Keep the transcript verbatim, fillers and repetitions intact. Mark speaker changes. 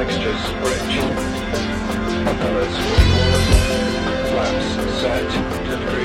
Speaker 1: Fixtures bridge. Propellers forward. Flaps set to degree.